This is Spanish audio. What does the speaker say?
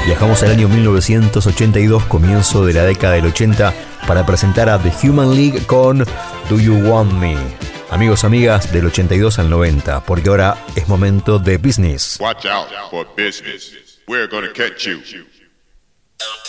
Viajamos al año 1982, comienzo de la década del 80, para presentar a The Human League con Do You Want Me. Amigos, amigas, del 82 al 90, porque ahora es momento de business. Watch out for business. We're gonna catch you.